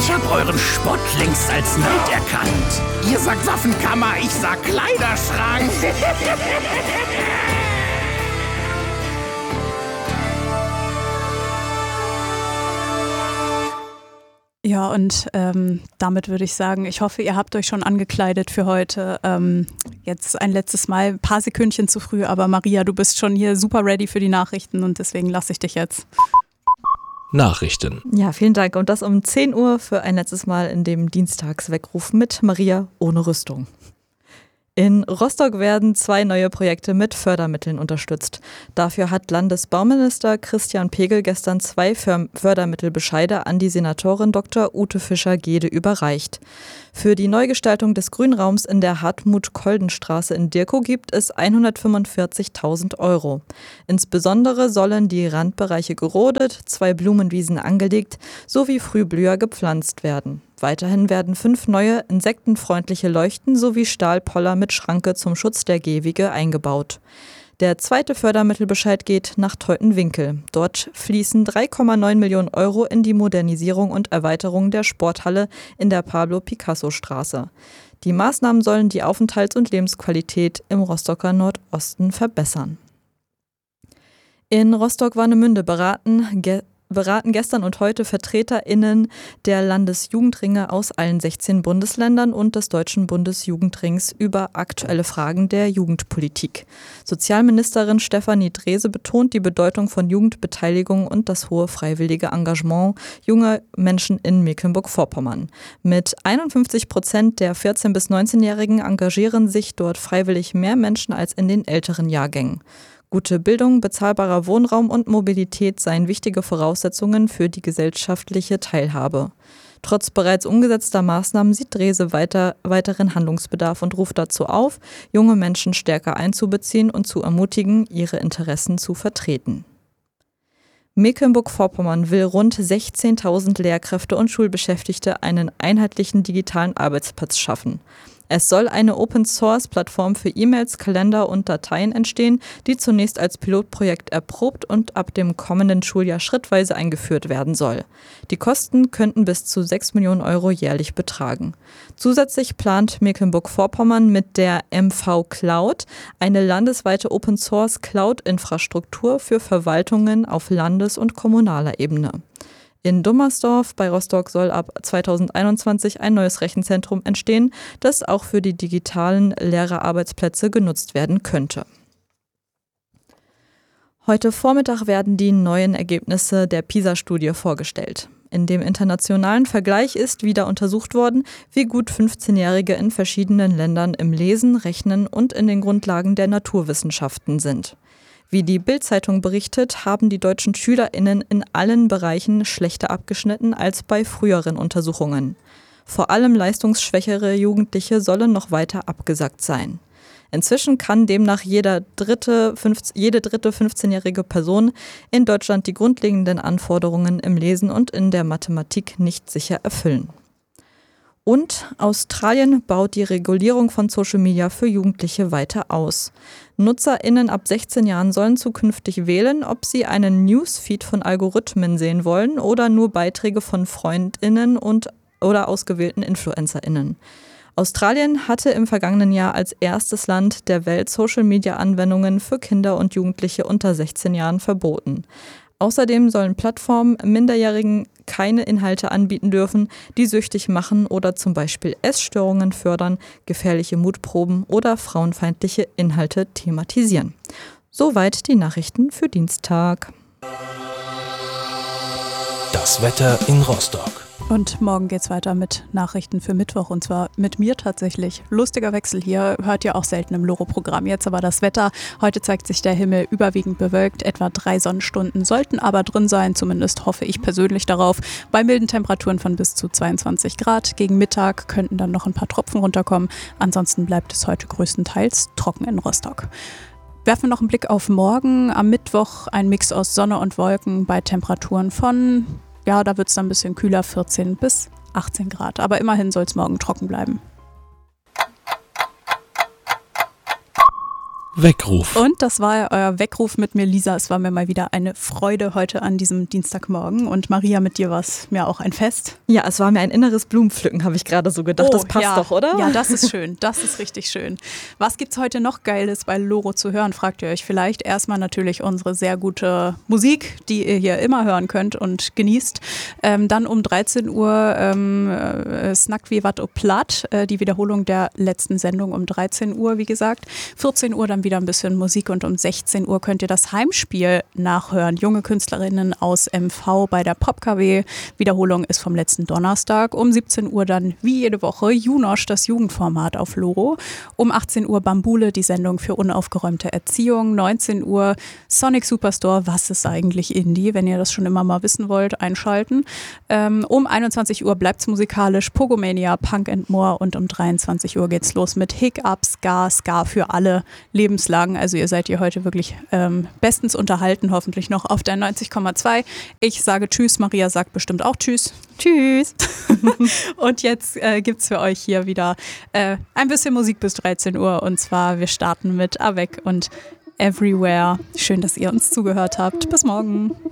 Ich hab euren Spott längst als Neid erkannt. Ihr sagt Waffenkammer, ich sag Kleiderschrank. Ja, und damit würde ich sagen, ich hoffe, ihr habt euch schon angekleidet für heute. Jetzt ein letztes Mal, ein paar Sekündchen zu früh, aber Maria, du bist schon hier super ready für die Nachrichten und deswegen lasse ich dich jetzt. Nachrichten. Ja, vielen Dank. Und das um 10 Uhr für ein letztes Mal in dem Dienstagsweckruf mit Maria ohne Rüstung. In Rostock werden 2 neue Projekte mit Fördermitteln unterstützt. Dafür hat Landesbauminister Christian Pegel gestern 2 Fördermittelbescheide an die Senatorin Dr. Ute Fischer-Gede überreicht. Für die Neugestaltung des Grünraums in der Hartmut-Kolden-Straße in Dirkow gibt es 145.000 €. Insbesondere sollen die Randbereiche gerodet, 2 Blumenwiesen angelegt sowie Frühblüher gepflanzt werden. Weiterhin werden 5 neue insektenfreundliche Leuchten sowie Stahlpoller mit Schranke zum Schutz der Gehwege eingebaut. Der zweite Fördermittelbescheid geht nach Teutenwinkel. Dort fließen 3,9 Millionen € in die Modernisierung und Erweiterung der Sporthalle in der Pablo-Picasso-Straße. Die Maßnahmen sollen die Aufenthalts- und Lebensqualität im Rostocker Nordosten verbessern. In Rostock-Warnemünde beraten gestern und heute VertreterInnen der Landesjugendringe aus allen 16 Bundesländern und des Deutschen Bundesjugendrings über aktuelle Fragen der Jugendpolitik. Sozialministerin Stefanie Drese betont die Bedeutung von Jugendbeteiligung und das hohe freiwillige Engagement junger Menschen in Mecklenburg-Vorpommern. Mit 51% der 14- bis 19-Jährigen engagieren sich dort freiwillig mehr Menschen als in den älteren Jahrgängen. Gute Bildung, bezahlbarer Wohnraum und Mobilität seien wichtige Voraussetzungen für die gesellschaftliche Teilhabe. Trotz bereits umgesetzter Maßnahmen sieht Drese weiteren Handlungsbedarf und ruft dazu auf, junge Menschen stärker einzubeziehen und zu ermutigen, ihre Interessen zu vertreten. Mecklenburg-Vorpommern will rund 16.000 Lehrkräfte und Schulbeschäftigte einen einheitlichen digitalen Arbeitsplatz schaffen. Es soll eine Open-Source-Plattform für E-Mails, Kalender und Dateien entstehen, die zunächst als Pilotprojekt erprobt und ab dem kommenden Schuljahr schrittweise eingeführt werden soll. Die Kosten könnten bis zu 6 Millionen € jährlich betragen. Zusätzlich plant Mecklenburg-Vorpommern mit der MV Cloud eine landesweite Open-Source-Cloud-Infrastruktur für Verwaltungen auf Landes- und kommunaler Ebene. In Dummersdorf bei Rostock soll ab 2021 ein neues Rechenzentrum entstehen, das auch für die digitalen Lehrerarbeitsplätze genutzt werden könnte. Heute Vormittag werden die neuen Ergebnisse der PISA-Studie vorgestellt. In dem internationalen Vergleich ist wieder untersucht worden, wie gut 15-Jährige in verschiedenen Ländern im Lesen, Rechnen und in den Grundlagen der Naturwissenschaften sind. Wie die Bild-Zeitung berichtet, haben die deutschen SchülerInnen in allen Bereichen schlechter abgeschnitten als bei früheren Untersuchungen. Vor allem leistungsschwächere Jugendliche sollen noch weiter abgesackt sein. Inzwischen kann demnach jede dritte 15-jährige Person in Deutschland die grundlegenden Anforderungen im Lesen und in der Mathematik nicht sicher erfüllen. Und Australien baut die Regulierung von Social Media für Jugendliche weiter aus. NutzerInnen ab 16 Jahren sollen zukünftig wählen, ob sie einen Newsfeed von Algorithmen sehen wollen oder nur Beiträge von FreundInnen oder ausgewählten InfluencerInnen. Australien hatte im vergangenen Jahr als erstes Land der Welt Social-Media-Anwendungen für Kinder und Jugendliche unter 16 Jahren verboten. Außerdem sollen Plattformen Minderjährigen keine Inhalte anbieten dürfen, die süchtig machen oder zum Beispiel Essstörungen fördern, gefährliche Mutproben oder frauenfeindliche Inhalte thematisieren. Soweit die Nachrichten für Dienstag. Das Wetter in Rostock. Und morgen geht's weiter mit Nachrichten für Mittwoch und zwar mit mir tatsächlich. Lustiger Wechsel hier, hört ihr auch selten im Loro-Programm. Jetzt aber das Wetter. Heute zeigt sich der Himmel überwiegend bewölkt. Etwa 3 Sonnenstunden sollten aber drin sein, zumindest hoffe ich persönlich darauf. Bei milden Temperaturen von bis zu 22 Grad. Gegen Mittag könnten dann noch ein paar Tropfen runterkommen. Ansonsten bleibt es heute größtenteils trocken in Rostock. Werfen wir noch einen Blick auf morgen. Am Mittwoch ein Mix aus Sonne und Wolken bei Temperaturen von... Ja, da wird es dann ein bisschen kühler, 14 bis 18 Grad. Aber immerhin soll es morgen trocken bleiben. Weckruf. Und das war euer Weckruf mit mir, Lisa. Es war mir mal wieder eine Freude heute an diesem Dienstagmorgen. Und Maria, mit dir war es mir auch ein Fest. Ja, es war mir ein inneres Blumenpflücken, habe ich gerade so gedacht. Das passt doch, oder? Ja, das ist schön. Das ist richtig schön. Was gibt's heute noch Geiles bei Loro zu hören, fragt ihr euch vielleicht. Erstmal natürlich unsere sehr gute Musik, die ihr hier immer hören könnt und genießt. Dann um 13 Uhr Snack wie wat o platt, die Wiederholung der letzten Sendung um 13 Uhr, wie gesagt. 14 Uhr dann wieder ein bisschen Musik und um 16 Uhr könnt ihr das Heimspiel nachhören. Junge Künstlerinnen aus MV bei der Pop-KW. Wiederholung ist vom letzten Donnerstag. Um 17 Uhr dann wie jede Woche Junosch, das Jugendformat auf Loro. Um 18 Uhr Bambule, die Sendung für unaufgeräumte Erziehung. 19 Uhr Sonic Superstore, was ist eigentlich Indie? Wenn ihr das schon immer mal wissen wollt, einschalten. Um 21 Uhr bleibt's musikalisch Pogomania, Punk and More und um 23 Uhr geht's los mit Hiccup, Ska für alle Lebenslagen. Also ihr seid hier heute wirklich bestens unterhalten, hoffentlich noch auf der 90,2. Ich sage Tschüss, Maria sagt bestimmt auch Tschüss. Tschüss. Und jetzt gibt's für euch hier wieder ein bisschen Musik bis 13 Uhr und zwar wir starten mit Avec und Everywhere. Schön, dass ihr uns zugehört habt. Bis morgen.